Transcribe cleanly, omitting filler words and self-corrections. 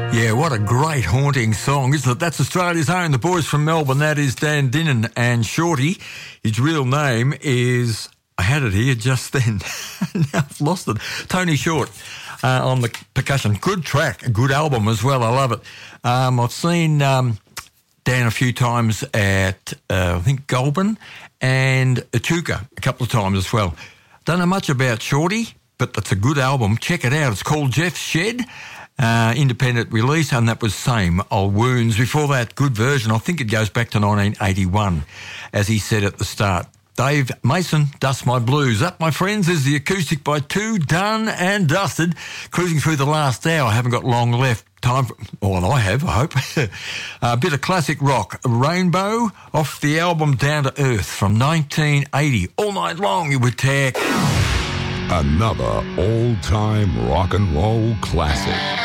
Yeah, what a great haunting song, isn't it? That's Australia's own, the boys from Melbourne. That is Dan Dinnan and Shorty. His real name is, I had it here just then, now I've lost it, Tony Short on the percussion. Good track, a good album as well, I love it. I've seen Dan a few times at, I think, Goulburn and Echuca a couple of times as well. Don't know much about Shorty, but it's a good album. Check it out. It's called Jeff's Shed. Independent release, and that was Same Old Wounds. Before that, good version, I think it goes back to 1981, as he said at the start. Dave Mason, Dust My Blues. Up, my friends, is the acoustic by Two, done and dusted. Cruising through the last hour, I haven't got long left. Time for, well, I have, I hope. A bit of classic rock. Rainbow, off the album Down to Earth from 1980. All night long, you would tag. Another all-time rock and roll classic.